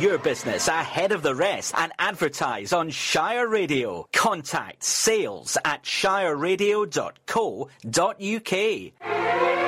your business ahead of the rest and advertise on Shire Radio. Contact sales@shireradio.co.uk.